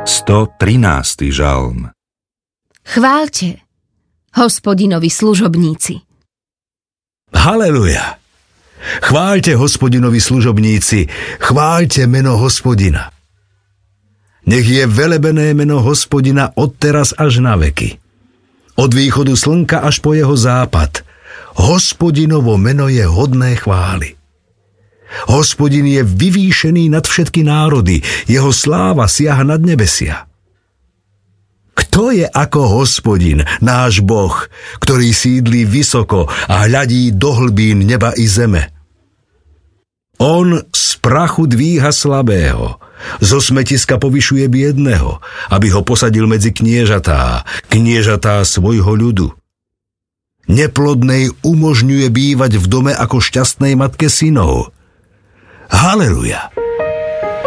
113. žalm. Chváľte Hospodinovi služobníci. Haleluja! Chváľte Hospodinovi služobníci, chváľte meno Hospodina. Nech je velebené meno Hospodina od teraz až na veky. Od východu slnka až po jeho západ. Hospodinovo meno je hodné chvály. Hospodin je vyvýšený nad všetky národy, jeho sláva siaha nad nebesia. Kto je ako Hospodin, náš Boh, ktorý sídlí vysoko a hľadí do hlbín neba i zeme? On z prachu dvíha slabého, zo smetiska povyšuje biedného, aby ho posadil medzi kniežatá svojho ľudu. Neplodnej umožňuje bývať v dome ako šťastnej matke synov. Haleluja!